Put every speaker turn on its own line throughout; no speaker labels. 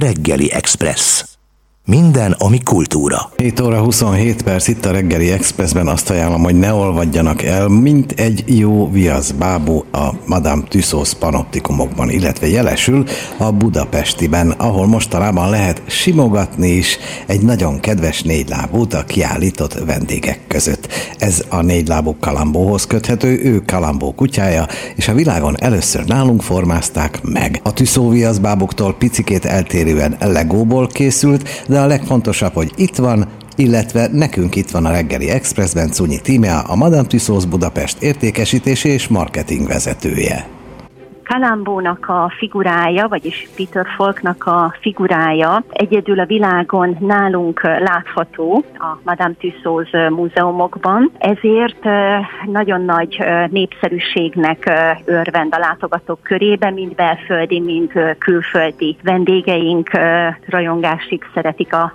Reggeli Express. Minden, ami kultúra.
7 óra 27 perc itt a Reggeli Expressben. Azt ajánlom, hogy ne olvadjanak el, mint egy jó viaszbábú a Madame Tussauds panoptikumokban, illetve jelesül a budapestiben, ahol mostanában lehet simogatni is egy nagyon kedves négylábút a kiállított vendégek között. Ez a négylábú Kalambóhoz köthető, ő Kalambó kutyája, és a világon először nálunk formázták meg. A Tussauds viaszbábuktól picikét eltérően Legóból készült, de a legfontosabb, hogy itt van, illetve nekünk itt van a Reggeli Expressben Czunyi Tímea, a Madame Tussauds Budapest értékesítési és marketing vezetője.
Kalambónak a figurája, vagyis Peter Falknak a figurája egyedül a világon nálunk látható a Madame Tussauds múzeumokban, ezért nagyon nagy népszerűségnek örvend a látogatók körében, mind belföldi, mind külföldi vendégeink rajongásig szeretik a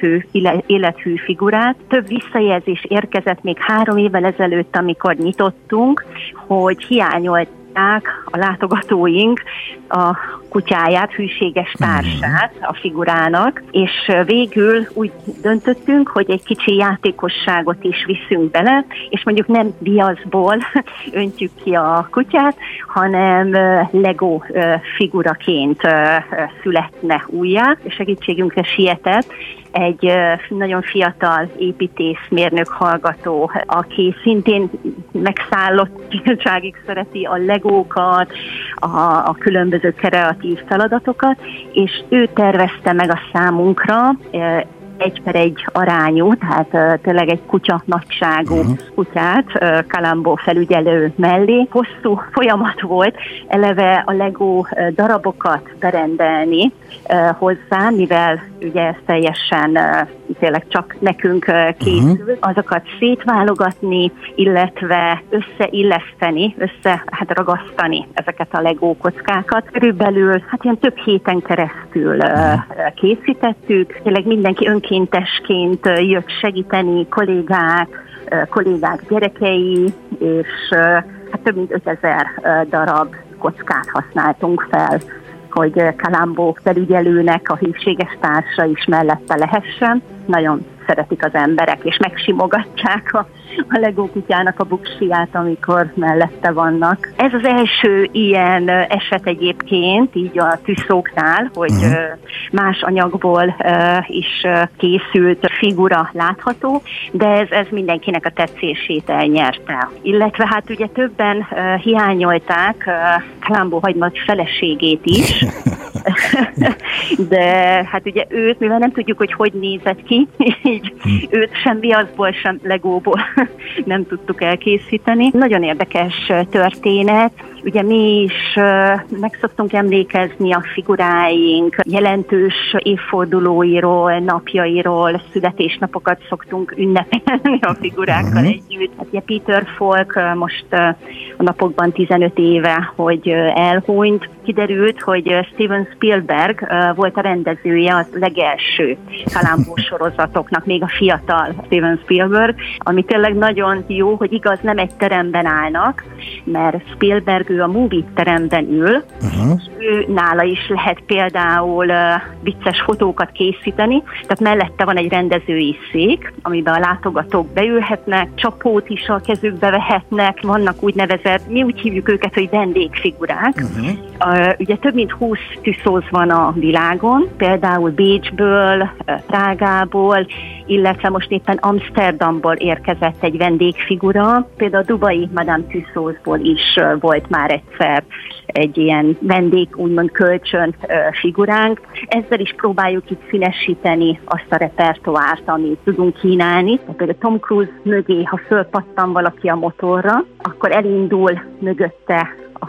élethű figurát. Több visszajelzés érkezett még 3 évvel ezelőtt, amikor nyitottunk, hogy hiányolt a látogatóink a kutyáját, hűséges társát a figurának, és végül úgy döntöttünk, hogy egy kicsi játékosságot is viszünk bele, és mondjuk nem viaszból öntjük ki a kutyát, hanem Lego figuraként születne újjá, és segítségünkre sietett egy nagyon fiatal építészmérnök hallgató, aki szintén megszállottságig szereti a legókat, a különböző kreatív feladatokat, és ő tervezte meg a számunkra 1:1 arányú, tehát tényleg egy kutya nagyságú kutyát Kalambó felügyelő mellé. Hosszú folyamat volt eleve a Lego darabokat berendelni hozzá, mivel ugye ez teljesen tényleg csak nekünk készül, azokat szétválogatni, illetve összeilleszteni, ragasztani ezeket a Lego kockákat. Körülbelül ilyen több héten keresztül készítettük, tényleg mindenki önkéntesként jött segíteni, kollégák gyerekei, és több mint 5000 darab kockát használtunk fel, hogy Kalambó felügyelőnek a hűséges társa is mellette lehessen. Nagyon szeretik az emberek, és megsimogatják a Lego kutyának a buksiját, amikor mellette vannak. Ez az első ilyen eset egyébként, így a Tussaudsnál, hogy más anyagból is készült figura látható, de ez mindenkinek a tetszését elnyerte. Illetve ugye többen hiányolták Kalambó hagymag feleségét is, de ugye őt, mivel nem tudjuk, hogy nézett ki, így őt sem viaszból, sem Legóból nem tudtuk elkészíteni. Nagyon érdekes történet. Ugye mi is meg szoktunk emlékezni a figuráink jelentős évfordulóiról, napjairól, születésnapokat szoktunk ünnepelni a figurákkal együtt. Ugye Peter Falk most a napokban 15 éve, hogy elhunyt. Kiderült, hogy Steven Spielberg volt a rendezője az legelső Kalambó sorozatoknak, még a fiatal Steven Spielberg, ami tényleg nagyon jó, hogy igaz, nem egy teremben állnak, mert Spielberg ő a movie teremben ül, és ő nála is lehet például vicces fotókat készíteni, tehát mellette van egy rendezői szék, amiben a látogatók beülhetnek, csapót is a kezükbe vehetnek, vannak úgynevezett, mi úgy hívjuk őket, hogy vendégfigurák. Ugye több mint 20 Tussauds van a világon, például Bécsből, Prágából, illetve most éppen Amsterdamból érkezett egy vendégfigura, például a dubai Madame Tussaudsból is volt már egyszer egy ilyen vendég, úgymond kölcsön figuránk. Ezzel is próbáljuk itt színesíteni azt a repertoárt, amit tudunk kínálni. Például Tom Cruise mögé, ha fölpattan valaki a motorra, akkor elindul mögötte